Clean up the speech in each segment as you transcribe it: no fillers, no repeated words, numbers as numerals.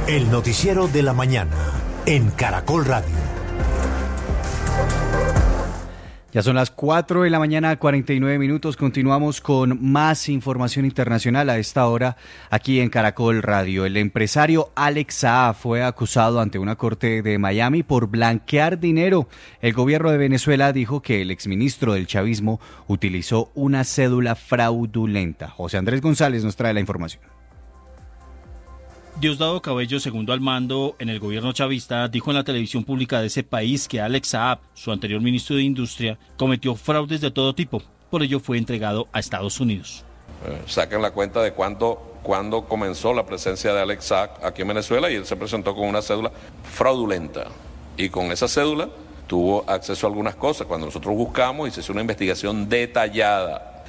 El noticiero de la mañana en Caracol Radio. Ya son las 4 de la mañana, 49 minutos. Continuamos con más información internacional a esta hora aquí en Caracol Radio. El empresario Alex Saab fue acusado ante una corte de Miami por blanquear dinero. El gobierno de Venezuela dijo que el exministro del chavismo utilizó una cédula fraudulenta. José Andrés González nos trae la información. Diosdado Cabello, segundo al mando en el gobierno chavista, dijo en la televisión pública de ese país que Alex Saab, su anterior ministro de Industria, cometió fraudes de todo tipo. Por ello fue entregado a Estados Unidos. Saquen la cuenta de cuándo comenzó la presencia de Alex Saab aquí en Venezuela y él se presentó con una cédula fraudulenta. Y con esa cédula tuvo acceso a algunas cosas. Cuando nosotros buscamos y se hizo una investigación detallada,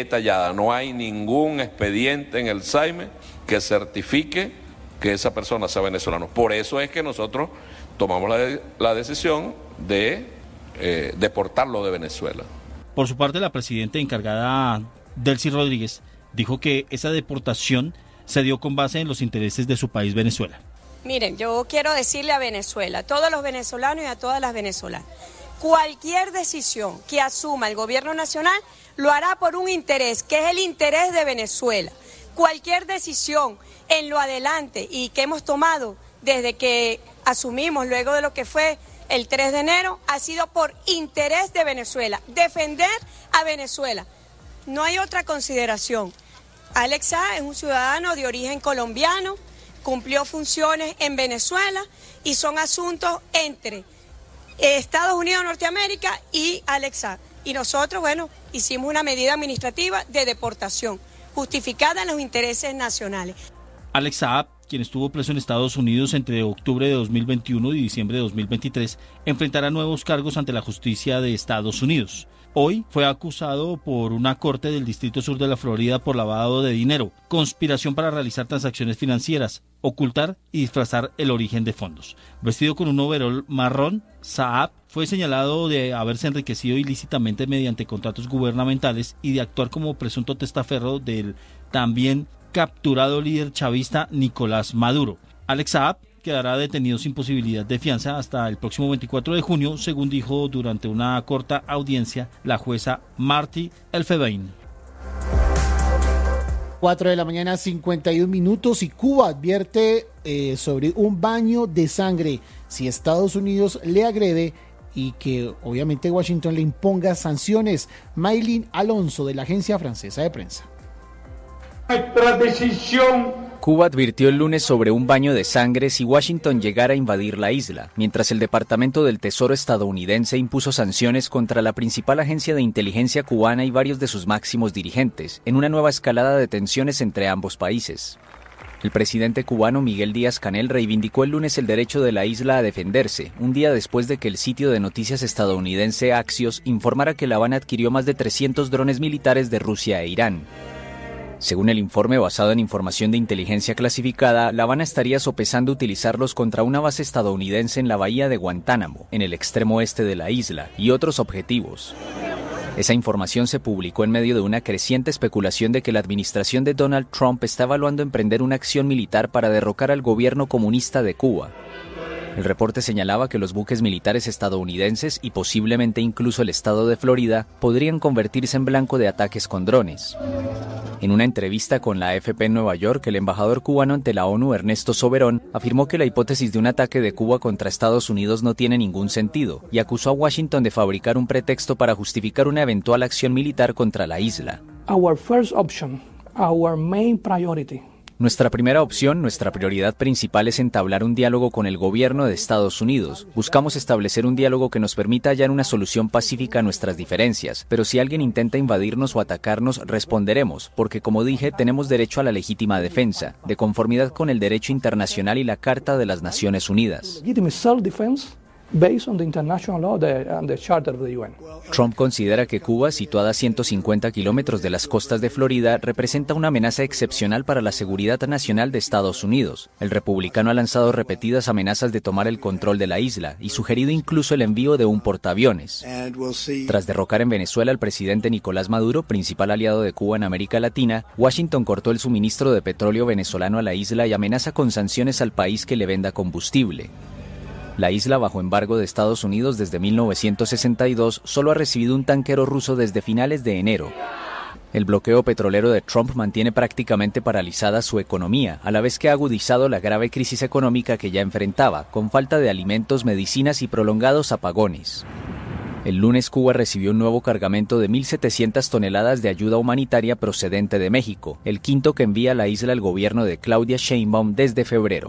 no hay ningún expediente en el SAIME que certifique que esa persona sea venezolano. Por eso es que nosotros tomamos la decisión de deportarlo de Venezuela. Por su parte, la presidenta encargada, Delcy Rodríguez, dijo que esa deportación se dio con base en los intereses de su país, Venezuela. Miren, yo quiero decirle a Venezuela, a todos los venezolanos y a todas las venezolanas, cualquier decisión que asuma el gobierno nacional lo hará por un interés, que es el interés de Venezuela. Cualquier decisión en lo adelante y que hemos tomado desde que asumimos luego de lo que fue el 3 de enero ha sido por interés de Venezuela, defender a Venezuela. No hay otra consideración. Alex Saab es un ciudadano de origen colombiano, cumplió funciones en Venezuela y son asuntos entre Estados Unidos, Norteamérica y Alex Saab. Y nosotros, hicimos una medida administrativa de deportación, justificada en los intereses nacionales. Alex Saab, quien estuvo preso en Estados Unidos entre octubre de 2021 y diciembre de 2023, enfrentará nuevos cargos ante la justicia de Estados Unidos. Hoy fue acusado por una corte del Distrito Sur de la Florida por lavado de dinero, conspiración para realizar transacciones financieras, ocultar y disfrazar el origen de fondos. Vestido con un overol marrón, Saab fue señalado de haberse enriquecido ilícitamente mediante contratos gubernamentales y de actuar como presunto testaferro del también capturado líder chavista Nicolás Maduro. Alex Saab quedará detenido sin posibilidad de fianza hasta el próximo 24 de junio, según dijo durante una corta audiencia la jueza Marty Elfebein. 4 de la mañana, 51 minutos, y Cuba advierte sobre un baño de sangre si Estados Unidos le agrede y que obviamente Washington le imponga sanciones. Maylin Alonso, de la agencia francesa de prensa. Nuestra decisión. Cuba advirtió el lunes sobre un baño de sangre si Washington llegara a invadir la isla, mientras el Departamento del Tesoro estadounidense impuso sanciones contra la principal agencia de inteligencia cubana y varios de sus máximos dirigentes, en una nueva escalada de tensiones entre ambos países. El presidente cubano Miguel Díaz-Canel reivindicó el lunes el derecho de la isla a defenderse, un día después de que el sitio de noticias estadounidense Axios informara que La Habana adquirió más de 300 drones militares de Rusia e Irán. Según el informe basado en información de inteligencia clasificada, La Habana estaría sopesando utilizarlos contra una base estadounidense en la bahía de Guantánamo, en el extremo oeste de la isla, y otros objetivos. Esa información se publicó en medio de una creciente especulación de que la administración de Donald Trump está evaluando emprender una acción militar para derrocar al gobierno comunista de Cuba. El reporte señalaba que los buques militares estadounidenses y posiblemente incluso el estado de Florida podrían convertirse en blanco de ataques con drones. En una entrevista con la AFP en Nueva York, el embajador cubano ante la ONU, Ernesto Soberón, afirmó que la hipótesis de un ataque de Cuba contra Estados Unidos no tiene ningún sentido y acusó a Washington de fabricar un pretexto para justificar una eventual acción militar contra la isla. Our first option, our main priority. Nuestra primera opción, nuestra prioridad principal es entablar un diálogo con el gobierno de Estados Unidos. Buscamos establecer un diálogo que nos permita hallar una solución pacífica a nuestras diferencias, pero si alguien intenta invadirnos o atacarnos, responderemos, porque como dije, tenemos derecho a la legítima defensa, de conformidad con el derecho internacional y la Carta de las Naciones Unidas. based on the international law and the Charter of the UN. Trump considera que Cuba, situada a 150 kilómetros de las costas de Florida, representa una amenaza excepcional para la seguridad nacional de Estados Unidos. El republicano ha lanzado repetidas amenazas de tomar el control de la isla y sugerido incluso el envío de un portaaviones. Tras derrocar en Venezuela al presidente Nicolás Maduro, principal aliado de Cuba en América Latina, Washington cortó el suministro de petróleo venezolano a la isla y amenaza con sanciones al país que le venda combustible. La isla, bajo embargo de Estados Unidos desde 1962, solo ha recibido un tanquero ruso desde finales de enero. El bloqueo petrolero de Trump mantiene prácticamente paralizada su economía, a la vez que ha agudizado la grave crisis económica que ya enfrentaba, con falta de alimentos, medicinas y prolongados apagones. El lunes Cuba recibió un nuevo cargamento de 1.700 toneladas de ayuda humanitaria procedente de México, el quinto que envía a la isla el gobierno de Claudia Sheinbaum desde febrero.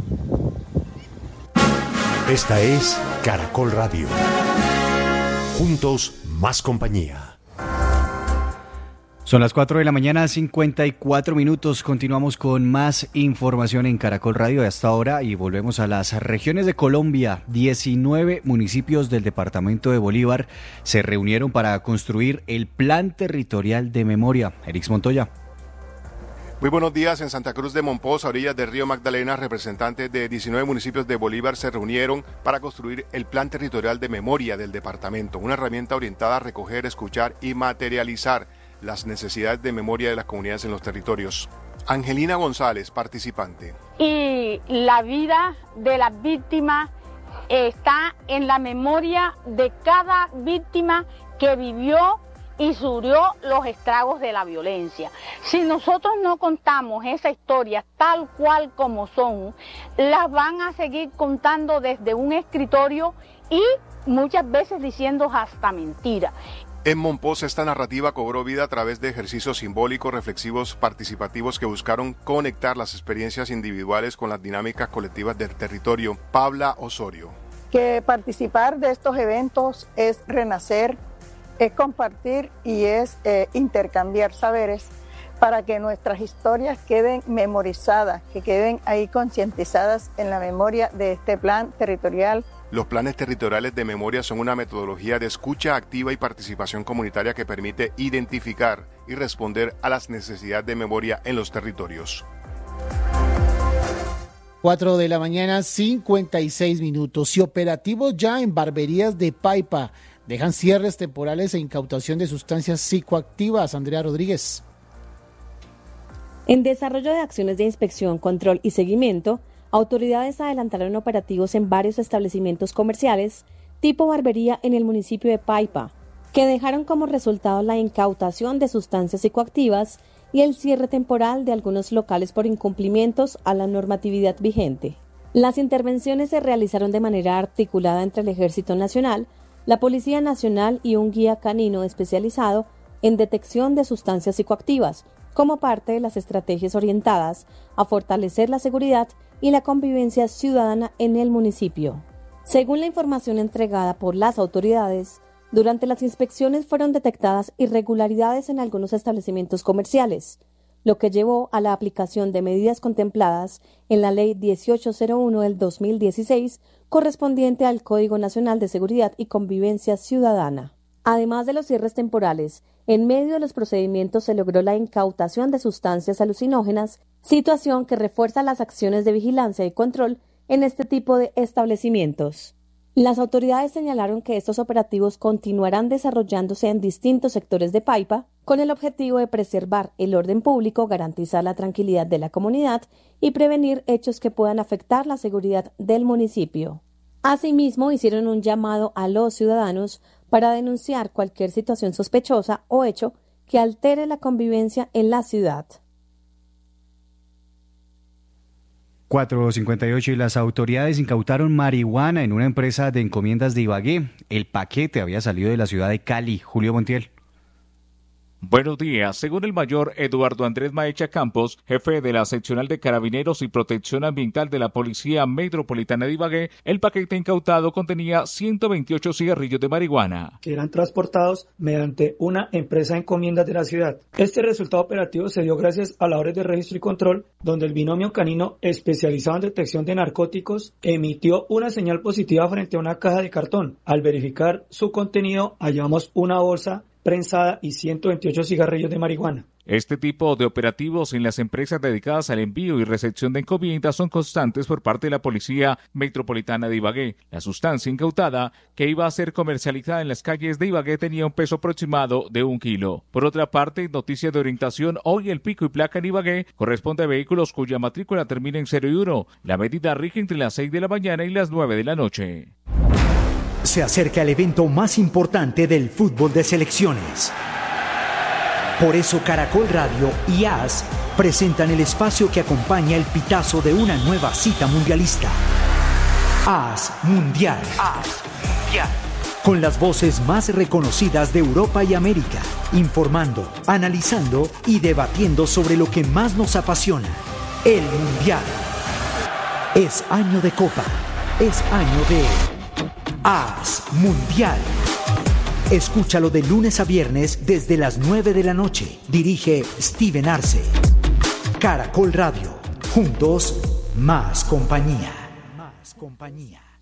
Esta es Caracol Radio. Juntos, más compañía. Son las 4 de la mañana, 54 minutos. Continuamos con más información en Caracol Radio de hasta ahora y volvemos a las regiones de Colombia. 19 municipios del departamento de Bolívar se reunieron para construir el Plan Territorial de Memoria. Erix Montoya. Muy buenos días. En Santa Cruz de Mompox, a orillas del río Magdalena, representantes de 19 municipios de Bolívar se reunieron para construir el Plan Territorial de Memoria del departamento, una herramienta orientada a recoger, escuchar y materializar las necesidades de memoria de las comunidades en los territorios. Angelina González, participante. Y la vida de las víctimas está en la memoria de cada víctima que vivió y sufrió los estragos de la violencia. Si nosotros no contamos esa historia tal cual como son, las van a seguir contando desde un escritorio y muchas veces diciendo hasta mentiras. En Mompox esta narrativa cobró vida a través de ejercicios simbólicos, reflexivos, participativos que buscaron conectar las experiencias individuales con las dinámicas colectivas del territorio. Paula Osorio. Que participar de estos eventos es renacer, es compartir y es intercambiar saberes para que nuestras historias queden memorizadas, que queden ahí concientizadas en la memoria de este plan territorial. Los planes territoriales de memoria son una metodología de escucha activa y participación comunitaria que permite identificar y responder a las necesidades de memoria en los territorios. 4 de la mañana, 56 minutos. Y operativos ya en barberías de Paipa. Dejan cierres temporales e incautación de sustancias psicoactivas. Andrea Rodríguez. En desarrollo de acciones de inspección, control y seguimiento, autoridades adelantaron operativos en varios establecimientos comerciales tipo barbería en el municipio de Paipa, que dejaron como resultado la incautación de sustancias psicoactivas y el cierre temporal de algunos locales por incumplimientos a la normatividad vigente. Las intervenciones se realizaron de manera articulada entre el Ejército Nacional, la Policía Nacional y un guía canino especializado en detección de sustancias psicoactivas, como parte de las estrategias orientadas a fortalecer la seguridad y la convivencia ciudadana en el municipio. Según la información entregada por las autoridades, durante las inspecciones fueron detectadas irregularidades en algunos establecimientos comerciales, lo que llevó a la aplicación de medidas contempladas en la Ley 1801 del 2016, correspondiente al Código Nacional de Seguridad y Convivencia Ciudadana. Además de los cierres temporales, en medio de los procedimientos se logró la incautación de sustancias alucinógenas, situación que refuerza las acciones de vigilancia y control en este tipo de establecimientos. Las autoridades señalaron que estos operativos continuarán desarrollándose en distintos sectores de Paipa, con el objetivo de preservar el orden público, garantizar la tranquilidad de la comunidad y prevenir hechos que puedan afectar la seguridad del municipio. Asimismo, hicieron un llamado a los ciudadanos para denunciar cualquier situación sospechosa o hecho que altere la convivencia en la ciudad. 4:58 y las autoridades incautaron marihuana en una empresa de encomiendas de Ibagué. El paquete había salido de la ciudad de Cali. Julio Montiel. Buenos días. Según el mayor Eduardo Andrés Maecha Campos, jefe de la seccional de Carabineros y Protección Ambiental de la Policía Metropolitana de Ibagué, el paquete incautado contenía 128 cigarrillos de marihuana, que eran transportados mediante una empresa encomienda de la ciudad. Este resultado operativo se dio gracias a labores de registro y control, donde el binomio canino especializado en detección de narcóticos emitió una señal positiva frente a una caja de cartón. Al verificar su contenido, hallamos una bolsa prensada y 128 cigarrillos de marihuana. Este tipo de operativos en las empresas dedicadas al envío y recepción de encomiendas son constantes por parte de la Policía Metropolitana de Ibagué. La sustancia incautada, que iba a ser comercializada en las calles de Ibagué, tenía un peso aproximado de 1 kilo. Por otra parte, noticia de orientación, hoy el pico y placa en Ibagué corresponde a vehículos cuya matrícula termina en 0 y 1. La medida rige entre las 6 de la mañana y las 9 de la noche. Se acerca el evento más importante del fútbol de selecciones. Por eso Caracol Radio y AS presentan el espacio que acompaña el pitazo de una nueva cita mundialista. AS Mundial. Con las voces más reconocidas de Europa y América, informando, analizando y debatiendo sobre lo que más nos apasiona, el Mundial. Es año de Copa, es año de AS Mundial. Escúchalo de lunes a viernes desde las 9 de la noche. Dirige Steven Arce. Caracol Radio. Juntos, más compañía. Más compañía.